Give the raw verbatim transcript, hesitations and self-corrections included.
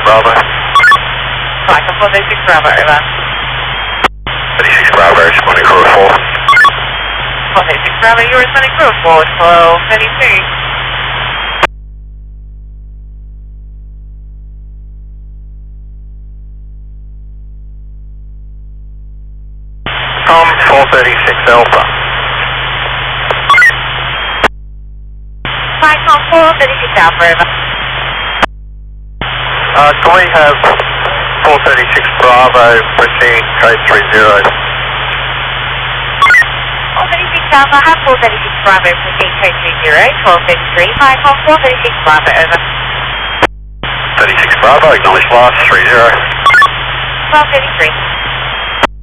Bravo. Flight four thirty-six Bravo, over. thirty-six Bravo, responding crew four. four thirty-six Bravo, you're responding crew forward, twelve thirty-two. Tom four thirty-six Alpha. Flight Tom four thirty-six Alpha, over. Uh, can we have four thirty-six Bravo proceed code three zero? four thirty-six Alpha, have four thirty-six Bravo, proceed code three zero, twelve thirty-three. Flight Tom four thirty-six Bravo, over. thirty-six Bravo, acknowledge last three zero. twelve thirty-three.